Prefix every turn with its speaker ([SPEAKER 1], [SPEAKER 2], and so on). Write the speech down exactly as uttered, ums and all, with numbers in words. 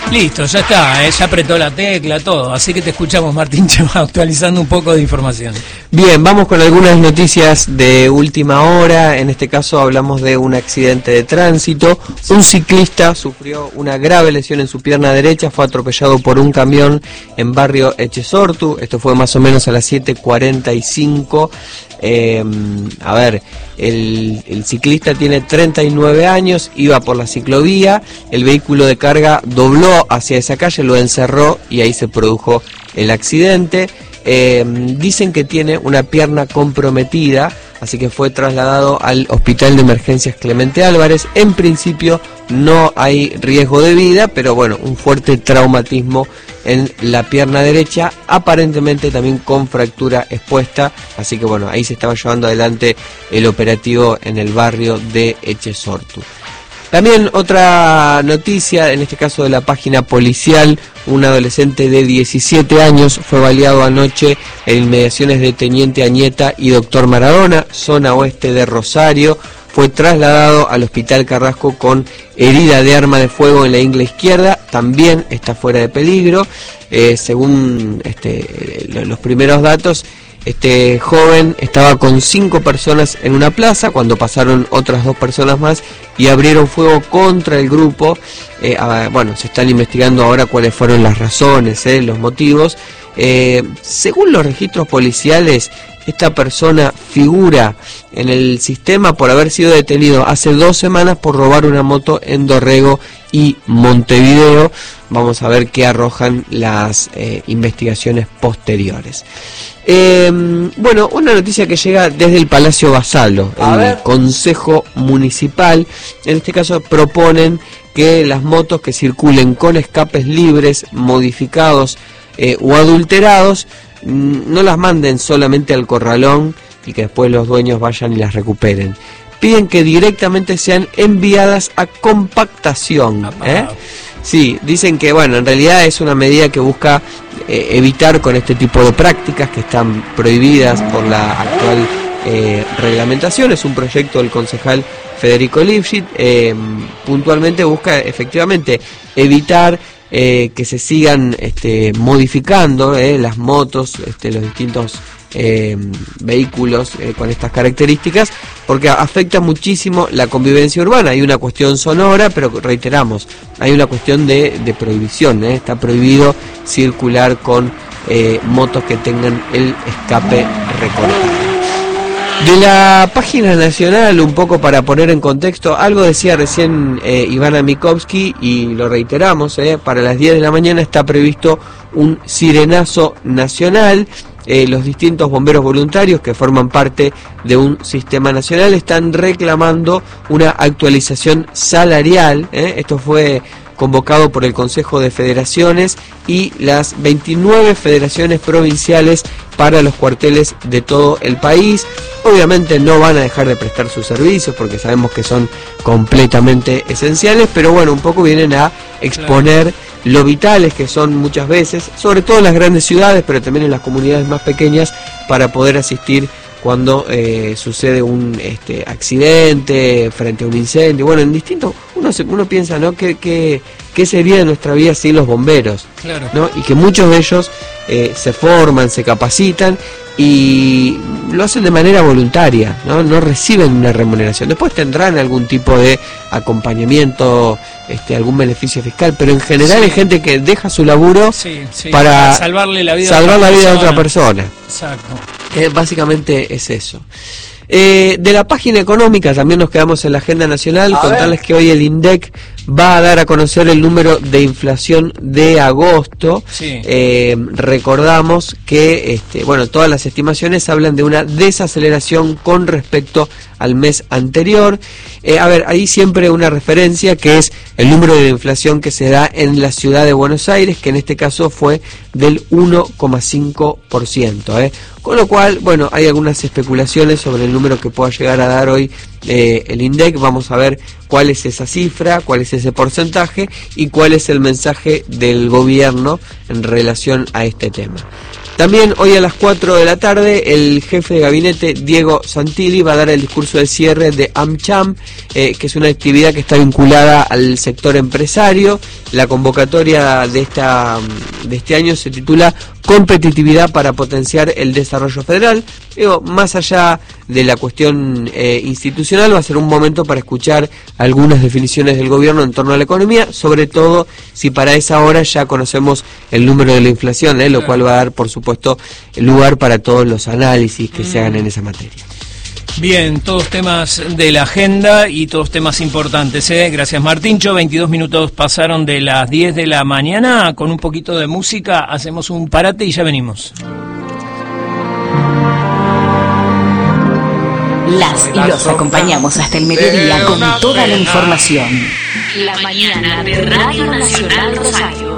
[SPEAKER 1] Listo, ya está, ¿eh? Ya apretó la tecla, todo. Así que te escuchamos, Martín Cheva, actualizando un poco de información.
[SPEAKER 2] Bien, vamos con algunas noticias de última hora. En este caso hablamos de un accidente de tránsito. Un ciclista sufrió una grave lesión en su pierna derecha, fue atropellado por un camión en barrio Echesortu. Esto fue más o menos a las siete cuarenta y cinco. Eh, a ver, el, el ciclista tiene treinta y nueve años, iba por la ciclovía, el vehículo de carga dobló hacia esa calle, lo encerró y ahí se produjo el accidente. Eh, dicen que tiene una pierna comprometida, así que fue trasladado al Hospital de Emergencias Clemente Álvarez. En principio no hay riesgo de vida, pero bueno, un fuerte traumatismo en la pierna derecha, aparentemente también con fractura expuesta, así que bueno, ahí se estaba llevando adelante el operativo en el barrio de Echesortu. También otra noticia, en este caso de la página policial, un adolescente de diecisiete años fue baleado anoche en inmediaciones de Teniente Añeta y Doctor Maradona, zona oeste de Rosario. Fue trasladado al Hospital Carrasco con herida de arma de fuego en la ingle izquierda, también está fuera de peligro. Eh, según este, los primeros datos, este joven estaba con cinco personas en una plaza cuando pasaron otras dos personas más y abrieron fuego contra el grupo. Eh, bueno, se están investigando ahora cuáles fueron las razones, eh, los motivos. Eh, según los registros policiales, esta persona figura en el sistema por haber sido detenido hace dos semanas por robar una moto en Dorrego y Montevideo. Vamos a ver qué arrojan las eh, investigaciones posteriores. Eh, bueno, una noticia que llega desde el Palacio Basalo, el Consejo Municipal. En este caso proponen que las motos que circulen con escapes libres, modificados eh, o adulterados, no las manden solamente al corralón y que después los dueños vayan y las recuperen. Piden que directamente sean enviadas a compactación. ¿eh? Sí, dicen que bueno, en realidad es una medida que busca eh, evitar con este tipo de prácticas que están prohibidas por la actual eh, reglamentación. Es un proyecto del concejal Federico Lifshitz. Eh, puntualmente busca efectivamente evitar Eh, que se sigan este, modificando eh, las motos, este, los distintos eh, vehículos eh, con estas características, porque afecta muchísimo la convivencia urbana. Hay una cuestión sonora, pero reiteramos, hay una cuestión de, de prohibición, eh, está prohibido circular con eh, motos que tengan el escape recortado. De la página nacional, un poco para poner en contexto, algo decía recién eh, Ivana Mikovsky y lo reiteramos, eh, para las diez de la mañana está previsto un sirenazo nacional. Eh, los distintos bomberos voluntarios que forman parte de un sistema nacional están reclamando una actualización salarial. Eh, esto fue convocado por el Consejo de Federaciones y las veintinueve federaciones provinciales para los cuarteles de todo el país. Obviamente no van a dejar de prestar sus servicios porque sabemos que son completamente esenciales, pero bueno, un poco vienen a exponer lo vitales que son muchas veces, sobre todo en las grandes ciudades, pero también en las comunidades más pequeñas, para poder asistir cuando eh, sucede un este, accidente, frente a un incendio. Bueno, en distintos, uno se, uno piensa, ¿no? ¿Qué, qué, qué sería de nuestra vida sin los bomberos? Claro. ¿No? Y que muchos de ellos eh, se forman, se capacitan y lo hacen de manera voluntaria, ¿no? No reciben una remuneración. Después tendrán algún tipo de acompañamiento, este, algún beneficio fiscal, pero en general sí. Hay gente que deja su laburo sí, sí, para, para salvarle la vida, salvar la vida a otra persona. Exacto. Eh, básicamente es eso. Eh, de la página económica también nos quedamos en la agenda nacional, a contarles ver. que hoy el INDEC va a dar a conocer el número de inflación de agosto. Sí. Eh, recordamos que este, bueno, todas las estimaciones hablan de una desaceleración con respecto al mes anterior. Eh, a ver, hay siempre una referencia que es el número de inflación que se da en la ciudad de Buenos Aires, que en este caso fue del uno coma cinco por ciento. Eh. Con lo cual, bueno, hay algunas especulaciones sobre el número que pueda llegar a dar hoy eh, el INDEC. Vamos a ver cuál es esa cifra, cuál es ese porcentaje y cuál es el mensaje del gobierno en relación a este tema. También hoy a las cuatro de la tarde el jefe de gabinete Diego Santilli va a dar el discurso de cierre de AmCham, eh, que es una actividad que está vinculada al sector empresario. La convocatoria de, esta, de este año se titula Competitividad para potenciar el desarrollo federal. Digo, más allá de la cuestión eh, institucional, va a ser un momento para escuchar algunas definiciones del gobierno en torno a la economía, sobre todo si para esa hora ya conocemos el número de la inflación, eh, lo cual va a dar, por supuesto, lugar para todos los análisis que mm. se hagan en esa materia.
[SPEAKER 1] Bien, todos temas de la agenda y todos temas importantes, ¿eh? Gracias, Martincho. veintidós minutos pasaron de las diez de la mañana. Con un poquito de música hacemos un parate y ya venimos.
[SPEAKER 3] Las y los acompañamos hasta el mediodía con toda la información.
[SPEAKER 4] La mañana de Radio Nacional Rosario.